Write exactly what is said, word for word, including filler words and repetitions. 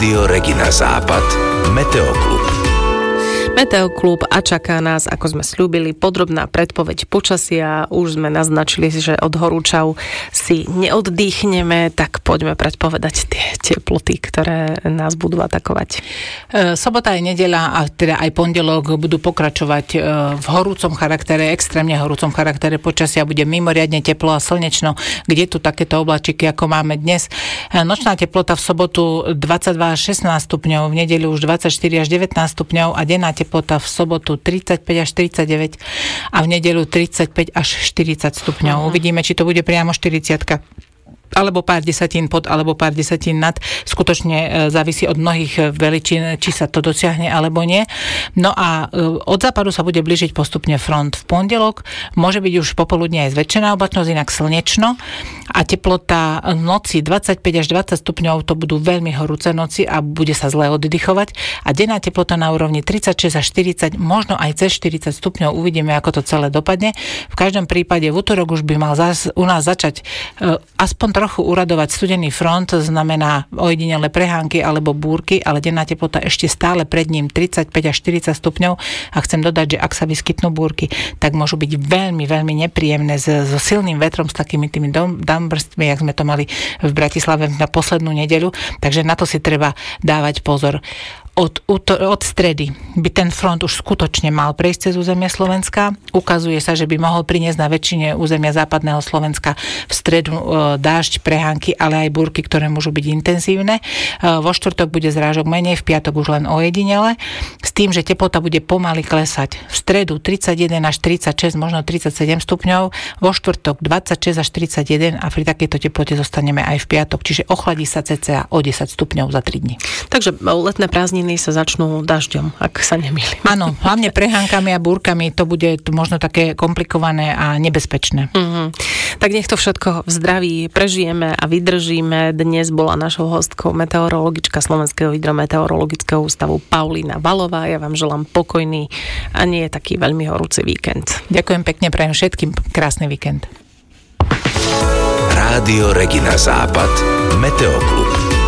Rádio Regina Západ, Meteoklub. Meteoklub a čaká nás, ako sme sľúbili, podrobná predpoveď počasia. Už sme naznačili, že od horúčav si neoddýchneme, tak poďme predpovedať tie teploty, ktoré nás budú atakovať. E, sobota aj nedeľa a teda aj pondelok budú pokračovať e, v horúcom charaktere, extrémne horúcom charaktere počasia. Bude mimoriadne teplo a slnečno, kde tu takéto oblačiky, ako máme dnes. E, nočná teplota v sobotu dvadsaťdva až šestnásť stupňov, v nedeľu už dvadsaťštyri až devätnásť stupňov a denná teplota v sobotu tridsaťpäť až tridsaťdeväť a v nedeľu tridsaťpäť až štyridsať stupňov. Uh-huh. Uvidíme, či to bude priamo štyridsiatka alebo pár desatín pod, alebo pár desatín nad. Skutočne e, závisí od mnohých veličín, či sa to dosiahne, alebo nie. No a e, od západu sa bude blížiť postupne front. V pondelok môže byť už popoludne aj zväčšená oblačnosť, inak slnečno a teplota noci dvadsaťpäť až dvadsať stupňov, to budú veľmi horúce noci a bude sa zle oddychovať. A denná teplota na úrovni tridsaťšesť až štyridsať, možno aj cez štyridsať stupňov. Uvidíme, ako to celé dopadne. V každom prípade v utorok už by mal zas, u nás začať e, aspoň trochu uradovať studený front, znamená ojedinele prehánky alebo búrky, ale denná teplota ešte stále pred ním tridsaťpäť až štyridsať stupňov a chcem dodať, že ak sa vyskytnú búrky, tak môžu byť veľmi, veľmi nepríjemné so, so silným vetrom, s takými tými dambrstmi, jak sme to mali v Bratislave na poslednú nedeľu, takže na to si treba dávať pozor. Od, od stredy by ten front už skutočne mal prejsť cez územie Slovenska. Ukazuje sa, že by mohol priniesť na väčšine územia západného Slovenska v stredu e, dážď, prehánky, ale aj búrky, ktoré môžu byť intenzívne. E, vo štvrtok bude zrážok menej, v piatok už len ojedinele, s tým, že teplota bude pomaly klesať. V stredu tridsaťjeden až tridsaťšesť, možno tridsaťsedem stupňov, vo štvrtok dvadsaťšesť až tridsaťjeden a pri takejto teplote zostaneme aj v piatok, čiže ochladí sa cca o desať stupňov za tri dni. Takže letné prázdniny sa začnú dažďom, ak sa nemýlim. Áno, hlavne prehánkami a búrkami to bude možno také komplikované a nebezpečné. Uh-huh. Tak nech to všetko v zdraví prežijeme a vydržíme. Dnes bola našou hostkou meteorologička Slovenského hydrometeorologického ústavu Paulína Valová. Ja vám želám pokojný a nie taký veľmi horúci víkend. Ďakujem pekne, prajem všetkým krásny víkend. Rádio Regina Západ, Meteoklub.